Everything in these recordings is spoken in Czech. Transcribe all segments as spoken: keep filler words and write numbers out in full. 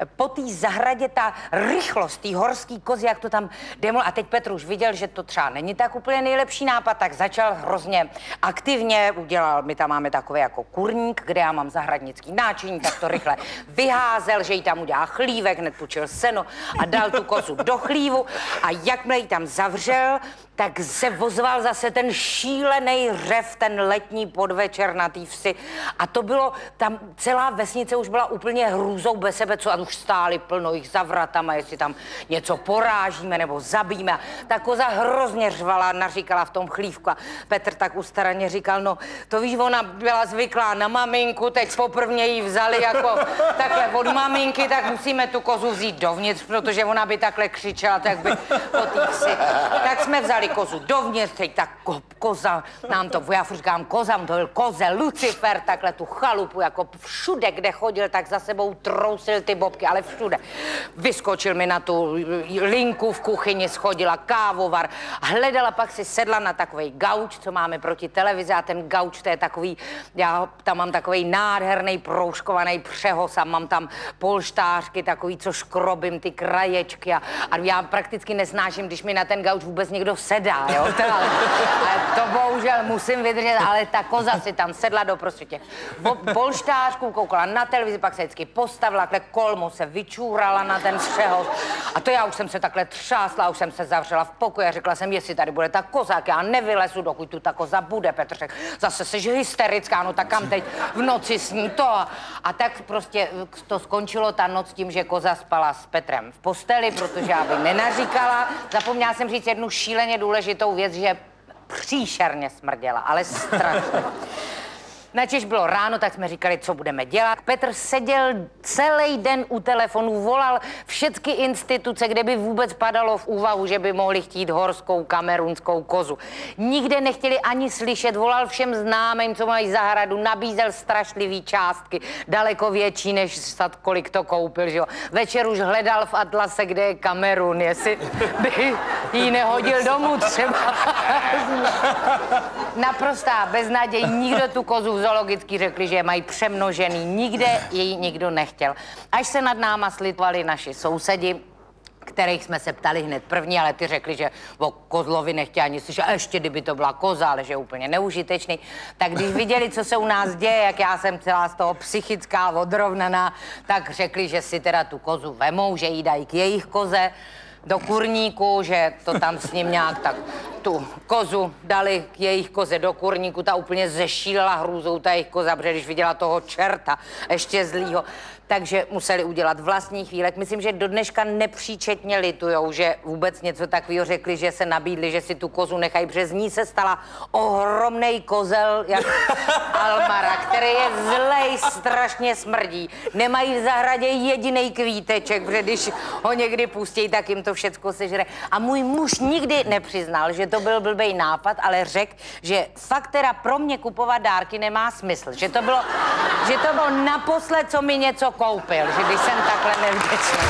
po té zahradě ta rychlost, té horský kozy, jak to tam demol. A teď Petr už viděl, že to třeba není tak úplně nejlepší nápad, tak začal hrozně aktivně, udělal, my tam máme takový jako kurník, kde já mám zahradnický náčiní, tak to rychle vyházel, že jí tam udělá chlívek, hned půjčil seno a dal tu kozu do chlívu a jakmile ji tam zavřel, tak se ozval zase ten šílený řev, ten letní podvečer na té vsi. A to bylo, tam celá vesnice už byla úplně hrůzou bez sebe, co a už stáli plno jich za vratama, jestli tam něco porážíme nebo zabijíme. A ta koza hrozně řvala, naříkala v tom chlívku a Petr tak ustaraně říkal, no to víš, ona byla zvyklá na maminku, teď poprvně jí vzali jako takhle od maminky, tak musíme tu kozu vzít dovnitř, protože ona by takhle křičela, tak by po té vsi. Tak jsme vzali kozu dovnitř, teď ta ko, koza, nám to, já furt říkám koza, to byl koze Lucifer, takhle tu chalupu, jako všude, kde chodil, tak za sebou trousil ty bobky, ale všude. Vyskočil mi na tu linku v kuchyni, schodila kávovar, hledala, pak si sedla na takovej gauč, co máme proti televizi a ten gauč, to je takový, já tam mám takovej nádherný proužkovaný přehoz a mám tam polštářky, takový, co škrobím, ty kraječky a, a já prakticky nesnáším, když mi na ten gauč vůbec někdo sedá, jo, to, ale, ale to bohužel musím vydržet, ale ta koza si tam sedla doprostřed těch polštářků, koukala na televizi, pak se vždycky postavila, takhle kolmo se vyčůrala na ten přehoz a to já už jsem se takhle třásla, už jsem se zavřela v pokoji a řekla jsem, jestli tady bude ta koza, já nevylezu, dokud tu ta koza bude, Petr řekl, zase jsi hysterická, no tak kam teď v noci sní to a, a tak prostě to skončilo ta noc tím, že koza spala s Petrem v posteli, protože aby nenaříkala. Zapomněla jsem říct jednu šíleně důležitou věc, že příšerně smrděla, ale strašně. Načež bylo ráno, tak jsme říkali, co budeme dělat. Petr seděl celý den u telefonu, volal všechny instituce, kde by vůbec padalo v úvahu, že by mohli chtít horskou kamerunskou kozu. Nikde nechtěli ani slyšet, volal všem známým, co mají zahradu, nabízel strašlivý částky, daleko větší, než snad kolik to koupil, že jo. Večer už hledal v atlase, kde je Kamerun, jestli by jí nehodil domů třeba. Naprostá beznaděj, nikdo tu kozu zoologicky řekli, že je mají přemnožený, nikde jej nikdo nechtěl. Až se nad náma slitovali naši sousedi, kterých jsme se ptali hned první, ale ty řekli, že o kozlovi nechtěli ani slyšet, a ještě kdyby to byla koza, ale že je úplně neužitečný. Tak když viděli, co se u nás děje, jak já jsem celá z toho psychická odrovnaná, tak řekli, že si teda tu kozu vemou, že jí dají k jejich koze do kurníku, že to tam s ním nějak tak tu kozu dali k jejich koze do kurníku, ta úplně zešílela hrůzou, ta jejich koza, protože když viděla toho čerta, ještě zlýho, takže museli udělat vlastní chvílek. Myslím, že do dneška nepříčetně litujou, že vůbec něco takového řekli, že se nabídli, že si tu kozu nechají, protože z ní se stala ohromnej kozel, jak Almara, který je zlej, strašně smrdí. Nemají v zahradě jedinej kvíteček, protože když ho někdy pustí, tak jim to všecko sežere. A můj muž nikdy nepřiznal, že to byl blbej nápad, ale řekl, že fakt teda pro mě kupovat dárky nemá smysl. Že to bylo, že to bylo naposled, co mi něco koupil, že když jsem takhle nevděčná.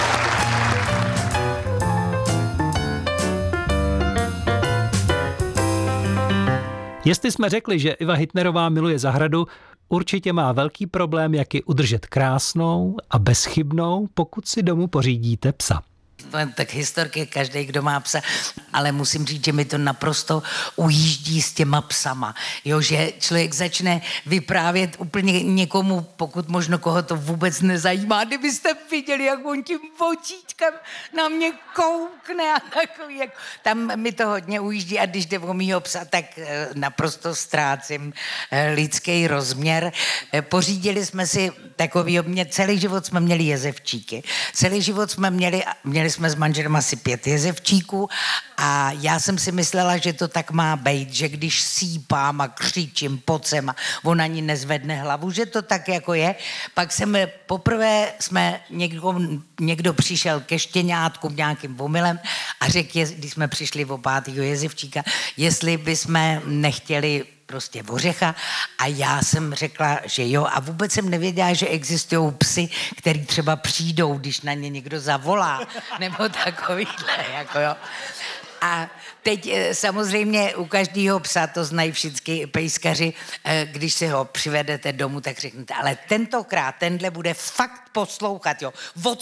Jestli jsme řekli, že Iva Hitnerová miluje zahradu, určitě má velký problém, jak ji udržet krásnou a bezchybnou, pokud si domů pořídíte psa. Tak historky každý, kdo má psa, ale musím říct, že mi to naprosto ujíždí s těma psama. Jo, že člověk začne vyprávět úplně někomu, pokud možno koho to vůbec nezajímá. Kdybyste viděli, jak on tím očíčkem na mě koukne a takový, jak... Tam mi to hodně ujíždí a když jde o mýho psa, tak naprosto ztrácím lidský rozměr. Pořídili jsme si takový, mě celý život jsme měli jezevčíky. Celý život jsme měli, měli jsme s manželem asi pět jezevčíků a já jsem si myslela, že to tak má být, že když sípám a křičím, pocem a on ani nezvedne hlavu, že to tak jako je. Pak jsem poprvé jsme někdo, někdo přišel ke štěňátku nějakým omylem a řekl, když jsme přišli o pátýho jezevčíka, jestli bychom nechtěli prostě ořecha a já jsem řekla, že jo a vůbec jsem nevěděla, že existují psy, který třeba přijdou, když na ně někdo zavolá, nebo takovýhle, jako jo. A teď samozřejmě u každého psa, to znají všichni pejskaři, když si ho přivedete domů, tak řeknete, ale tentokrát tenhle bude fakt poslouchat, jo.